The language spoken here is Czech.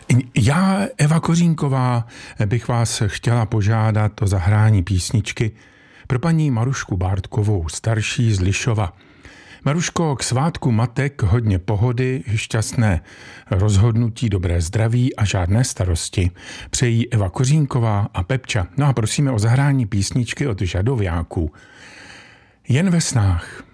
Já, Eva Kořínková, bych vás chtěla požádat o zahrání písničky pro paní Marušku Bártkovou, starší z Lišova. Maruško, k svátku matek hodně pohody, šťastné rozhodnutí, dobré zdraví a žádné starosti. Přejí Eva Kořínková a Pepča. No a prosíme o zahrání písničky od Žadovějáků. Jen ve snách.